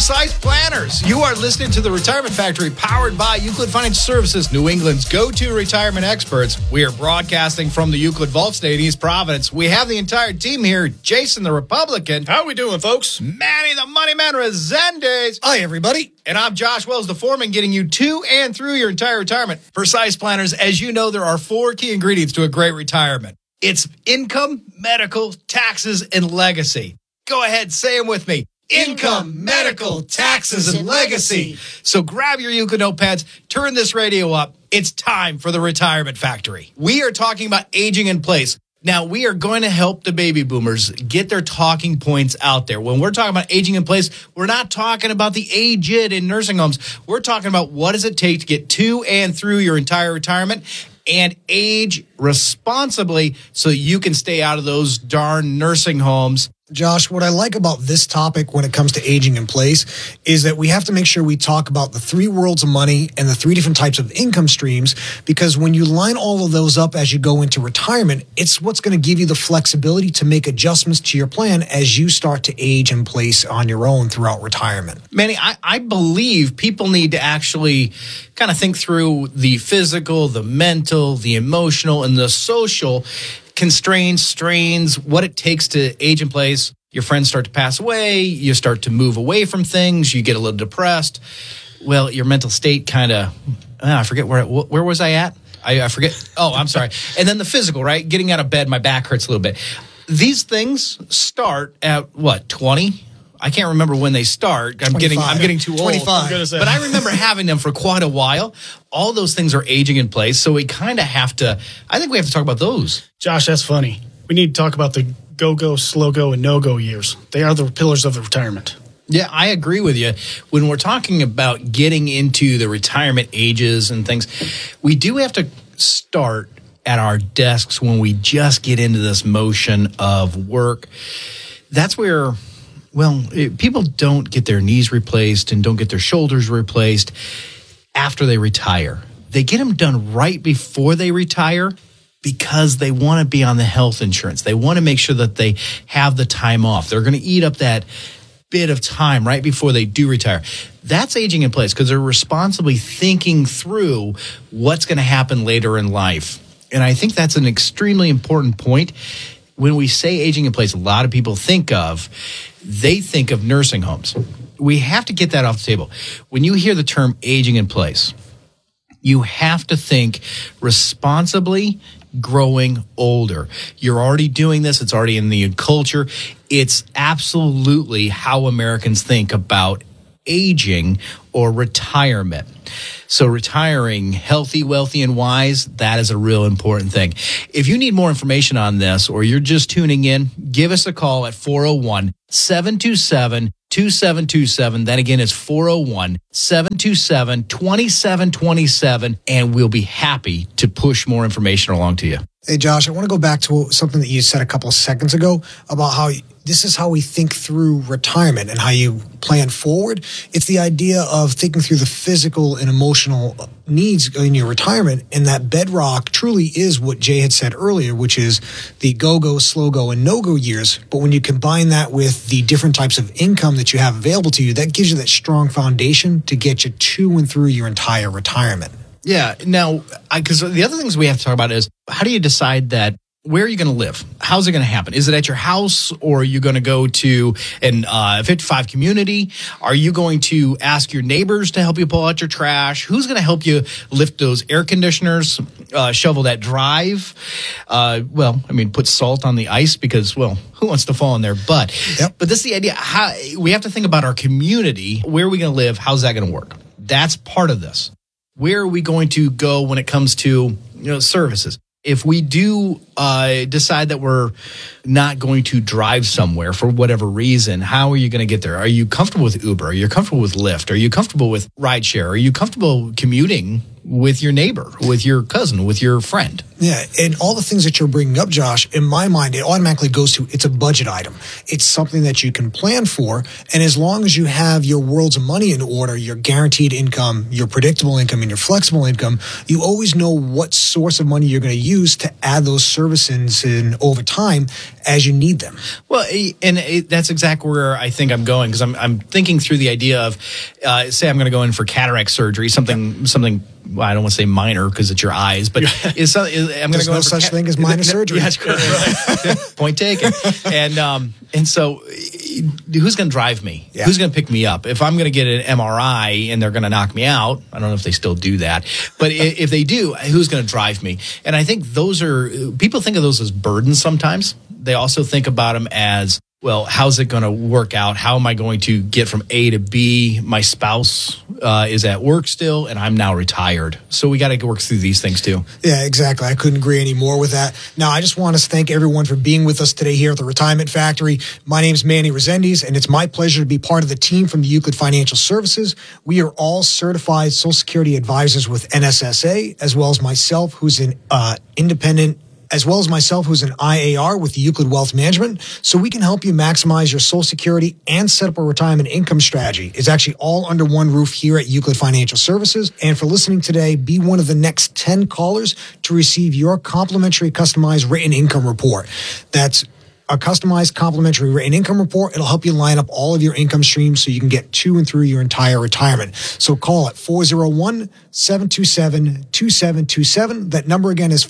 Precise Planners. You are listening to the Retirement Factory, powered by Euclid Financial Services, New England's go-to retirement experts. We are broadcasting from the Euclid Vault State in East Providence. We have the entire team here. Jason, the Republican. How we doing, folks? Manny, the Money Man Resendez. Hi, everybody. And I'm Josh Wells, the foreman, getting you to and through your entire retirement. Precise Planners, as you know, there are 4 key ingredients to a great retirement. It's income, medical, taxes, and legacy. Go ahead, say them with me. Income, medical, taxes, and legacy. So grab your Euclid notepads, turn this radio up. It's time for the Retirement Factory. We are talking about aging in place. Now, we are going to help the baby boomers get their talking points out there. When we're talking about aging in place, we're not talking about the aged in nursing homes. We're talking about what does it take to get to and through your entire retirement and age responsibly so you can stay out of those darn nursing homes. Josh, what I like about this topic when it comes to aging in place is that we have to make sure we talk about the 3 worlds of money and the 3 different types of income streams, because when you line all of those up as you go into retirement, it's what's going to give you the flexibility to make adjustments to your plan as you start to age in place on your own throughout retirement. Manny, I believe people need to actually kind of think through the physical, the mental, the emotional, and the social constraints, strains, what it takes to age in place. Your friends start to pass away. You start to move away from things. You get a little depressed. Well, your mental state kind of, I forget where was I at? I forget. Oh, I'm sorry. And then the physical, right? Getting out of bed, my back hurts a little bit. These things start at what, 20? I can't remember when they start. I'm getting too old. 25. But I remember having them for quite a while. All those things are aging in place, so we kind of have to, I think we have to talk about those. Josh, that's funny. We need to talk about the go-go, slow-go, and no-go years. They are the pillars of the retirement. Yeah, I agree with you. When we're talking about getting into the retirement ages and things, we do have to start at our desks when we just get into this motion of work. That's where, well, people don't get their knees replaced and don't get their shoulders replaced after they retire. They get them done right before they retire because they want to be on the health insurance. They want to make sure that they have the time off. They're going to eat up that bit of time right before they do retire. That's aging in place because they're responsibly thinking through what's going to happen later in life. And I think that's an extremely important point. When we say aging in place, a lot of people think of nursing homes. We have to get that off the table. When you hear the term aging in place, you have to think responsibly growing older. You're already doing this. It's already in the culture. It's absolutely how Americans think about aging or retirement. So retiring healthy, wealthy, and wise, that is a real important thing. If you need more information on this or you're just tuning in, give us a call at 401-727-2727. That again is 401-727-2727, and we'll be happy to push more information along to you. Hey, Josh, I want to go back to something that you said a couple of seconds ago about how this is how we think through retirement and how you plan forward. It's the idea of thinking through the physical and emotional needs in your retirement. And that bedrock truly is what Jay had said earlier, which is the go-go, slow-go, and no-go years. But when you combine that with the different types of income that you have available to you, that gives you that strong foundation to get you to and through your entire retirement. Yeah. Now, because the other things we have to talk about is how do you decide that? Where are you going to live? How's it going to happen? Is it at your house, or are you going to go to an 55 community? Are you going to ask your neighbors to help you pull out your trash? Who's going to help you lift those air conditioners, shovel that drive? Put salt on the ice because, well, who wants to fall in their butt? Yep. But this is the idea. How we have to think about our community. Where are we going to live? How's that going to work? That's part of this. Where are we going to go when it comes to services? If we do decide that we're not going to drive somewhere for whatever reason, how are you going to get there? Are you comfortable with Uber? Are you comfortable with Lyft? Are you comfortable with rideshare? Are you comfortable commuting with your neighbor, with your cousin, with your friend. Yeah, and all the things that you're bringing up, Josh, in my mind, it automatically goes to it's a budget item. It's something that you can plan for, and as long as you have your worlds of money in order, your guaranteed income, your predictable income, and your flexible income, you always know what source of money you're going to use to add those services in over time as you need them. Well, and that's exactly where I think I'm going, because I'm thinking through the idea of, say I'm going to go in for cataract surgery, something. Well, I don't want to say minor because it's your eyes, but I'm going to go no such thing as minor surgery. Yes, correct. Point taken. And so, who's going to drive me? Yeah. Who's going to pick me up? If I'm going to get an MRI and they're going to knock me out, I don't know if they still do that, but if they do, who's going to drive me? And I think people think of those as burdens sometimes. They also think about them as, well, how's it going to work out? How am I going to get from A to B? My spouse is at work still, and I'm now retired. So we got to work through these things too. Yeah, exactly. I couldn't agree any more with that. Now, I just want to thank everyone for being with us today here at the Retirement Factory. My name is Manny Resendiz, and it's my pleasure to be part of the team from the Euclid Financial Services. We are all certified Social Security advisors with NSSA, as well as myself, who's an independent as well as myself, who's an IAR with Euclid Wealth Management, so we can help you maximize your Social Security and set up a retirement income strategy. It's actually all under one roof here at Euclid Financial Services. And for listening today, be one of the next 10 callers to receive your complimentary customized written income report. That's a customized complimentary written income report. It'll help you line up all of your income streams so you can get to and through your entire retirement. So call it 401-727-2727. That number again is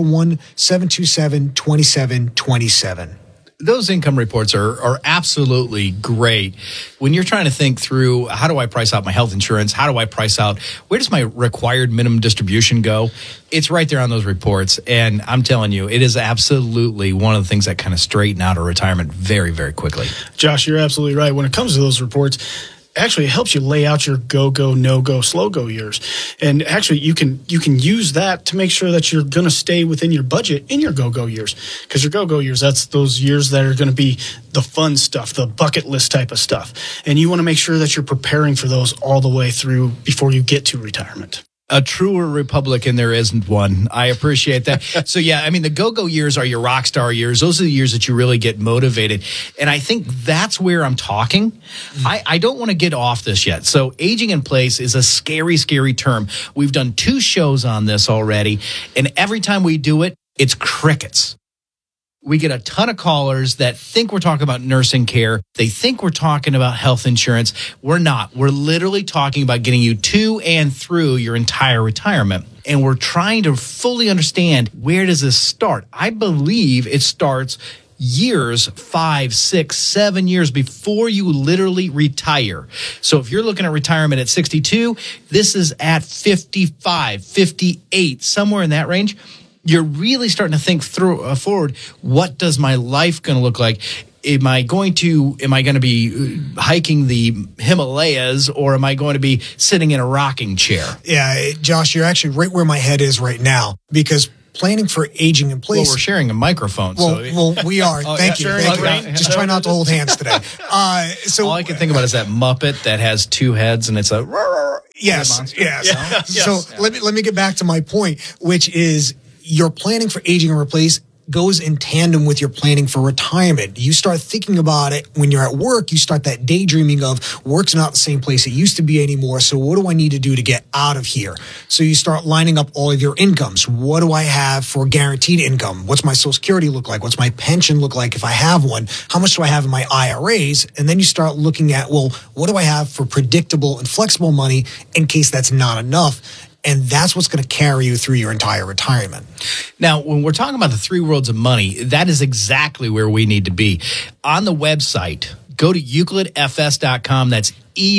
401-727-2727. Those income reports are absolutely great. When you're trying to think through, how do I price out my health insurance? How do I price out, where does my required minimum distribution go? It's right there on those reports. And I'm telling you, it is absolutely one of the things that kind of straighten out a retirement very, very quickly. Josh, you're absolutely right. When it comes to those reports, actually it helps you lay out your go-go, no-go, slow-go years. And actually you can use that to make sure that you're going to stay within your budget in your go-go years. Because your go-go years, that's those years that are going to be the fun stuff, the bucket list type of stuff. And you want to make sure that you're preparing for those all the way through before you get to retirement. A truer Republican, there isn't one. I appreciate that. So, yeah, I mean, the go-go years are your rock star years. Those are the years that you really get motivated. And I think that's where I'm talking. I don't want to get off this yet. So aging in place is a scary, scary term. We've done 2 shows on this already. And every time we do it, it's crickets. We get a ton of callers that think we're talking about nursing care. They think we're talking about health insurance. We're not. We're literally talking about getting you to and through your entire retirement. And we're trying to fully understand, where does this start? I believe it starts years, 5, 6, 7 years before you literally retire. So if you're looking at retirement at 62, this is at 55, 58, somewhere in that range. You're really starting to think forward. What does my life going to look like? Am I going to be hiking the Himalayas, or am I going to be sitting in a rocking chair? Yeah, Josh, you're actually right where my head is right now, because planning for aging in place. Well, we're sharing a microphone. Well, we are. Thank you. Just try not to hold hands today. So all I can think about is that Muppet that has 2 heads, and it's a yes. So let me get back to my point, which is, your planning for aging and replace goes in tandem with your planning for retirement. You start thinking about it when you're at work. You start that daydreaming of, work's not the same place it used to be anymore. So what do I need to do to get out of here? So you start lining up all of your incomes. What do I have for guaranteed income? What's my Social Security look like? What's my pension look like if I have one? How much do I have in my IRAs? And then you start looking at, well, what do I have for predictable and flexible money in case that's not enough? And that's what's going to carry you through your entire retirement. Now, when we're talking about the 3 worlds of money, that is exactly where we need to be. On the website, go to euclidfs.com. That's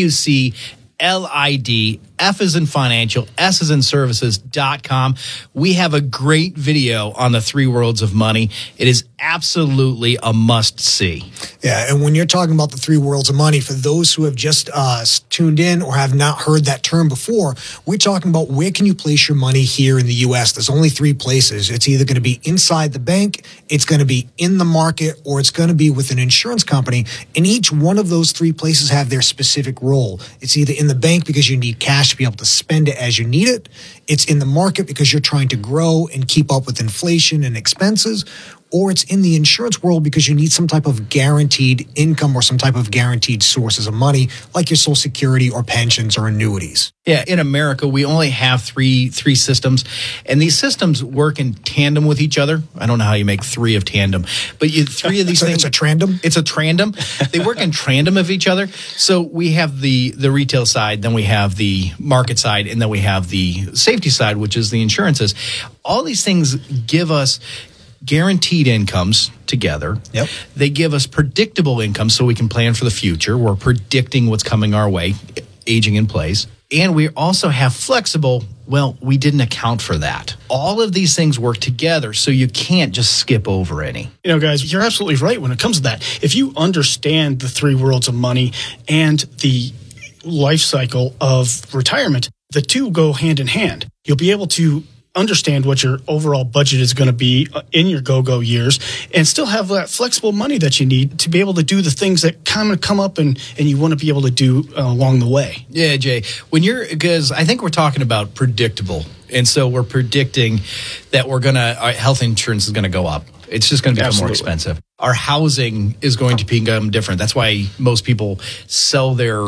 EUCLID. F is in financial, S is in services.com. We have a great video on the 3 worlds of money. It is absolutely a must see. Yeah, and when you're talking about the 3 worlds of money, for those who have just tuned in or have not heard that term before, we're talking about where can you place your money here in the U.S. There's only 3 places. It's either going to be inside the bank, it's going to be in the market, or it's going to be with an insurance company. And each one of those 3 places have their specific role. It's either in the the bank because you need cash to be able to spend it as you need it. It's in the market because you're trying to grow and keep up with inflation and expenses. Or it's in the insurance world because you need some type of guaranteed income or some type of guaranteed sources of money, like your Social Security or pensions or annuities. Yeah, in America, we only have three systems, and these systems work in tandem with each other. I don't know how you make three of tandem, but three of these things. It's a trandom? It's a trandem. They work in tandem of each other. So we have the retail side, then we have the market side, and then we have the safety side, which is the insurances. All these things give us guaranteed incomes together. Yep. They give us predictable income so we can plan for the future. We're predicting what's coming our way, aging in place. And we also have flexible, well, we didn't account for that. All of these things work together, so you can't just skip over any. You know, guys, you're absolutely right when it comes to that. If you understand the three worlds of money and the life cycle of retirement, the two go hand in hand. You'll be able to understand what your overall budget is going to be in your go-go years and still have that flexible money that you need to be able to do the things that kind of come up and you want to be able to do along the way. Yeah, Jay, because I think we're talking about predictable. And so we're predicting that our health insurance is going to go up. It's just going to become more expensive. Our housing is going to become different. That's why most people sell their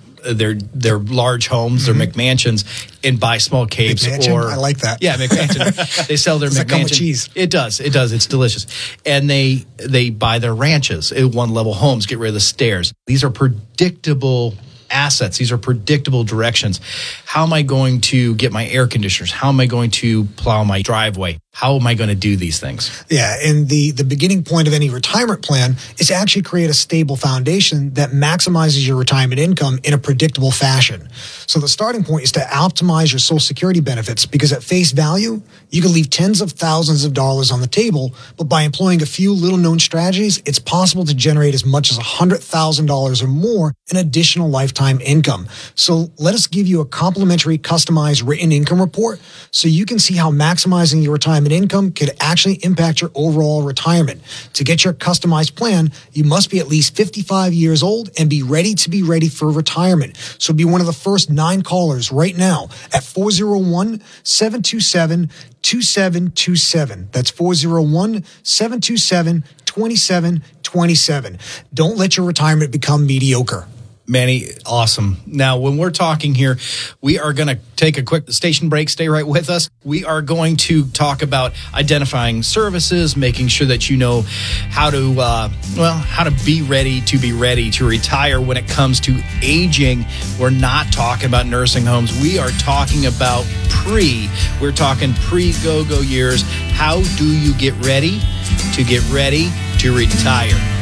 large homes, their McMansions, and buy small capes. McMansion? I like that. Yeah, McMansion. They sell their Does McMansion. that come with cheese? It does. It's delicious. And they buy their ranches, one-level homes, get rid of the stairs. These are predictable assets. These are predictable directions. How am I going to get my air conditioners? How am I going to plow my driveway? How am I going to do these things? Yeah, and the beginning point of any retirement plan is to actually create a stable foundation that maximizes your retirement income in a predictable fashion. So the starting point is to optimize your Social Security benefits because at face value, you can leave tens of thousands of dollars on the table, but by employing a few little-known strategies, it's possible to generate as much as $100,000 or more in additional lifetime income. So let us give you a complimentary, customized written income report so you can see how maximizing your retirement income could actually impact your overall retirement. To get your customized plan, you must be at least 55 years old and be ready for retirement. So be one of the first 9 callers right now at 401-727-2727. That's 401-727-2727. Don't let your retirement become mediocre. Manny, awesome. Now, when we're talking here, we are going to take a quick station break. Stay right with us. We are going to talk about identifying services, making sure that you know how to be ready to retire when it comes to aging. We're not talking about nursing homes. We are talking about We're talking pre-go-go years. How do you get ready to retire?